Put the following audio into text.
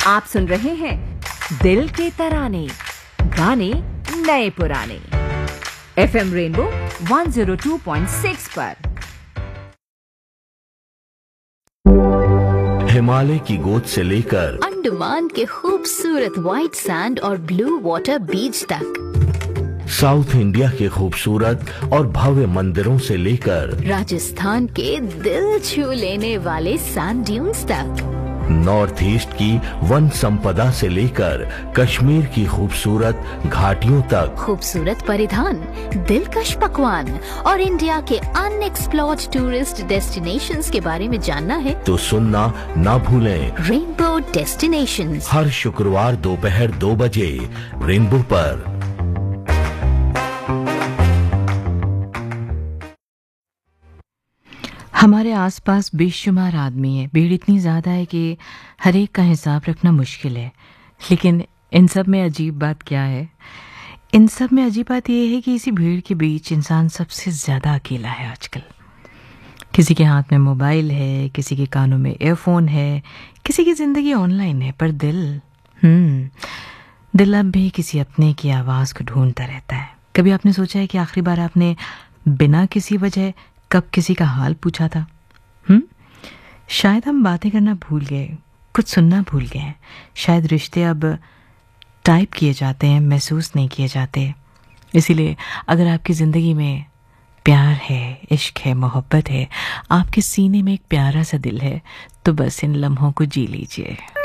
आप सुन रहे हैं दिल के तराने, गाने नए पुराने, FM रेनबो 102.6 पर। हिमालय की गोद से लेकर अंडमान के खूबसूरत व्हाइट सैंड और ब्लू वाटर बीच तक, साउथ इंडिया के खूबसूरत और भव्य मंदिरों से लेकर राजस्थान के दिल छू लेने वाले सैंड ड्यून्स तक, नॉर्थ ईस्ट की वन संपदा से लेकर कश्मीर की खूबसूरत घाटियों तक, खूबसूरत परिधान, दिलकश पकवान और इंडिया के अनएक्सप्लोर्ड टूरिस्ट डेस्टिनेशंस के बारे में जानना है तो सुनना ना भूलें। रेनबो डेस्टिनेशंस हर शुक्रवार दोपहर 2 बजे रेनबो पर। हमारे आसपास बेशुमार आदमी है, भीड़ इतनी ज़्यादा है कि हर एक का हिसाब रखना मुश्किल है। लेकिन इन सब में अजीब बात क्या है? इन सब में अजीब बात यह है कि इसी भीड़ के बीच इंसान सबसे ज़्यादा अकेला है आजकल। किसी के हाथ में मोबाइल है, किसी के कानों में ईयरफोन है, किसी की ज़िंदगी ऑनलाइन है, पर दिल अब भी किसी अपने की आवाज़ को ढूंढता रहता है। कभी आपने सोचा है कि आखिरी बार आपने बिना किसी वजह कब किसी का हाल पूछा था? शायद हम बातें करना भूल गए, कुछ सुनना भूल गए हैं। शायद रिश्ते अब टाइप किए जाते हैं, महसूस नहीं किए जाते। इसीलिए अगर आपकी ज़िंदगी में प्यार है, इश्क है, मोहब्बत है, आपके सीने में एक प्यारा सा दिल है, तो बस इन लम्हों को जी लीजिए।